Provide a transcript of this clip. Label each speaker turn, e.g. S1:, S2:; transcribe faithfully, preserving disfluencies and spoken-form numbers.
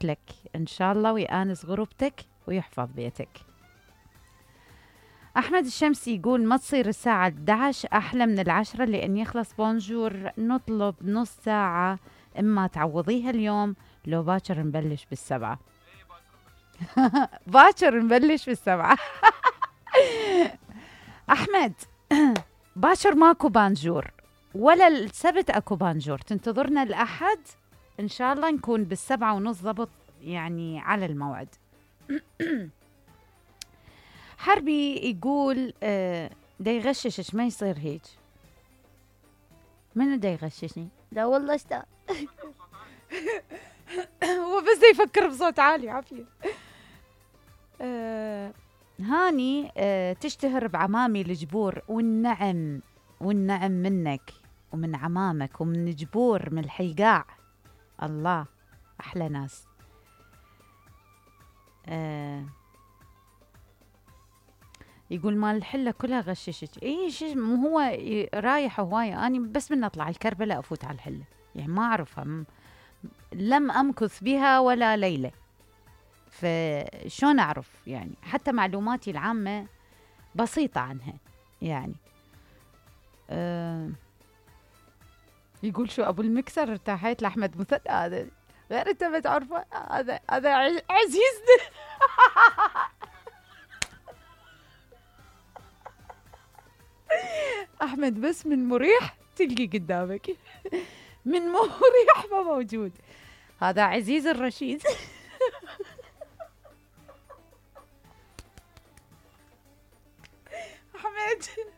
S1: يبارك لك إن شاء الله ويآنس غربتك ويحفظ بيتك. أحمد الشمسي يقول ما تصير الساعة إحدى عشر أحلى من العشرة لأن يخلص بونجور، نطلب نص ساعة، إما تعوضيها اليوم لو باكر نبلش بالسبعة. باكر نبلش بالسبعة. أحمد باكر ماكو بانجور ولا السبت أكو بانجور، تنتظرنا الأحد إن شاء الله نكون بالسبعة ونص ضبط يعني على الموعد. حربي يقول آه دا يغششش ما يصير هيك. منو دا يغششني؟ لا والله اشتا. هو بس دا يفكر بصوت عالي عافية. آه هاني آه تشتهر بعمامي الجبور، والنعم والنعم منك ومن عمامك ومن جبور من الحيقاع. الله أحلى ناس. آه يقول مال الحلة كلها غششت. اي شيء مو هو رايح هواية، أنا بس من أطلع الكربلة أفوت على الحلة، يعني ما أعرفها، م- لم أمكث بها ولا ليلة، فشون أعرف يعني، حتى معلوماتي العامة بسيطة عنها يعني. أه يقول شو أبو المكسر ارتاحت لأحمد مثنى، هذا غير أنت ما تعرفه، هذا هذا عز- عزيزنا. أحمد بس من مريح تلقي قدامك، من مريح ما موجود، هذا عزيز الرشيد. أحمد